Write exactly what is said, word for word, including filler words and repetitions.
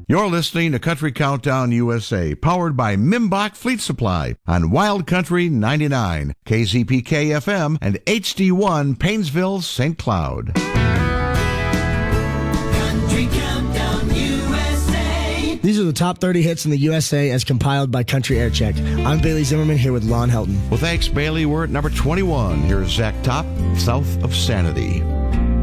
You're listening to Country Countdown U S A, powered by Mimbach Fleet Supply on Wild Country ninety-nine, K Z P K F M, and H D one Painesville, Saint Cloud. Country Countdown U S A. These are the top thirty hits in the U S A as compiled by Country Air Check. I'm Bailey Zimmerman here with Lon Helton. Well, thanks, Bailey. We're at number twenty-one. Here's Zach Top, South of Sanity.